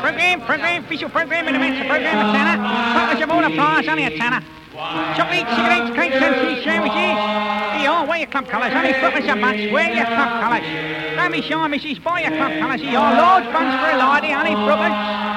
program, official program in the midst of program at Tanner. Purpose of all applause, only at Tanner. Chocolate, cigarettes, cakes and cheese sandwiches. Wear your club colours, only purpose of bunch, wear your club colours. Don't be shy, missus, buy your club colours. Large bunch for a lady, only purpose.